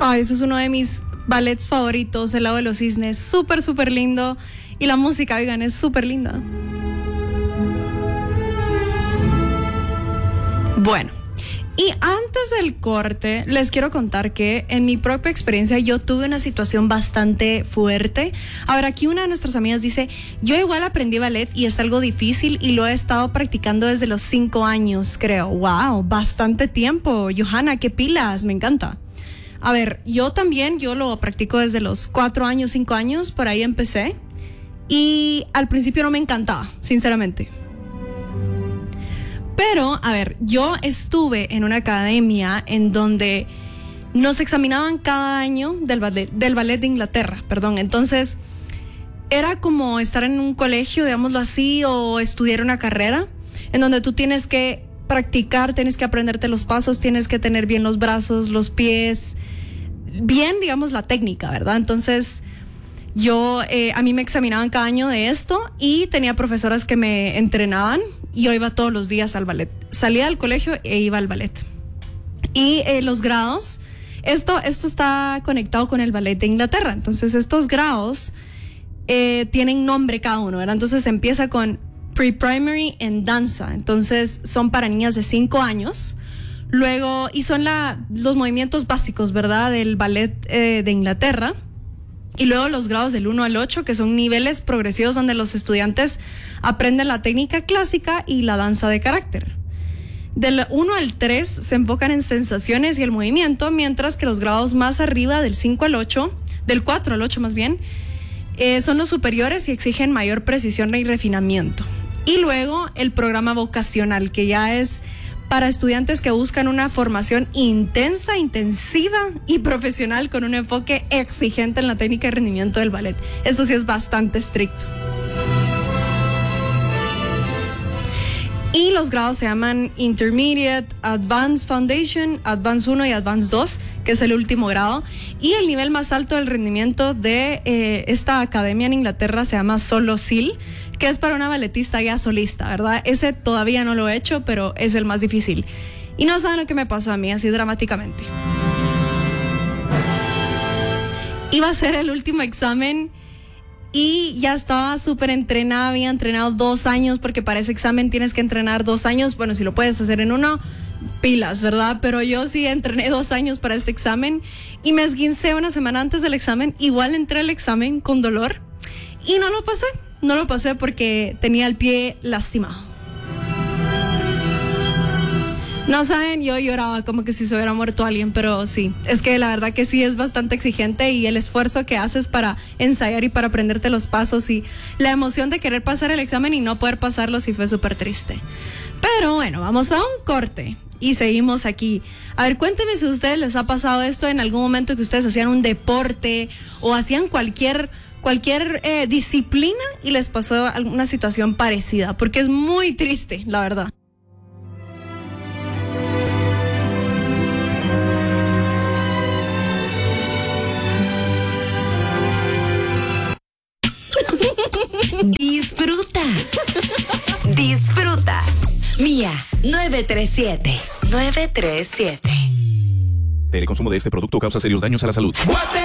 Ay, ese es uno de mis ballets favoritos, El lago de los cisnes. Súper, súper lindo. Y la música, oigan, es súper linda. Bueno, y antes del corte, les quiero contar que en mi propia experiencia yo tuve una situación bastante fuerte. A ver, aquí una de nuestras amigas dice, yo igual aprendí ballet y es algo difícil y lo he estado practicando desde los 5 años, creo. Wow, bastante tiempo. Johanna, qué pilas, me encanta. A ver, yo lo practico desde los 4 años, 5 años, por ahí empecé. Y al principio no me encantaba, sinceramente. Pero, a ver, yo estuve en una academia en donde nos examinaban cada año del ballet de Inglaterra, perdón. Entonces, era como estar en un colegio, digámoslo así, o estudiar una carrera, en donde tú tienes que practicar, tienes que aprenderte los pasos, tienes que tener bien los brazos, los pies, bien, digamos, la técnica, ¿verdad? Entonces, a mí me examinaban cada año de esto y tenía profesoras que me entrenaban y yo iba todos los días al ballet. Salía del colegio e iba al ballet. Y los grados, esto está conectado con el ballet de Inglaterra. Entonces, estos grados tienen nombre cada uno, ¿verdad? Entonces, empieza con pre-primary en danza. Entonces, son para niñas de 5 años. Luego, y son los movimientos básicos, ¿verdad? Del ballet de Inglaterra. Y luego los grados del 1 al 8, que son niveles progresivos donde los estudiantes aprenden la técnica clásica y la danza de carácter. Del 1 al 3 se enfocan en sensaciones y el movimiento, mientras que los grados más arriba, del 5 al 8, del 4 al 8 más bien, son los superiores y exigen mayor precisión y refinamiento. Y luego el programa vocacional, que ya es para estudiantes que buscan una formación intensa, intensiva y profesional con un enfoque exigente en la técnica y rendimiento del ballet. Esto sí es bastante estricto. Y los grados se llaman Intermediate, Advanced Foundation, Advanced 1 y Advanced 2, que es el último grado. Y el nivel más alto del rendimiento de esta academia en Inglaterra se llama Solo Sil, que es para una balletista ya solista, ¿verdad? Ese todavía no lo he hecho, pero es el más difícil. Y no saben lo que me pasó a mí, así dramáticamente. Iba a ser el último examen y ya estaba súper entrenada, había entrenado 2 años, porque para ese examen tienes que entrenar 2 años. Bueno, si lo puedes hacer en uno, pilas, ¿verdad? Pero yo sí entrené 2 años para este examen y me esguincé una semana antes del examen. Igual entré al examen con dolor y no lo pasé. No lo pasé porque tenía el pie lastimado. No saben, yo lloraba como que si se hubiera muerto alguien, pero sí, es que la verdad que sí es bastante exigente y el esfuerzo que haces para ensayar y para aprenderte los pasos y la emoción de querer pasar el examen y no poder pasarlo sí fue súper triste. Pero bueno, vamos a un corte y seguimos aquí. A ver, cuéntenme si a ustedes les ha pasado esto en algún momento, que ustedes hacían un deporte o hacían cualquier disciplina y les pasó alguna situación parecida, porque es muy triste, la verdad. Disfruta. Mía 937. El consumo de este producto causa serios daños a la salud.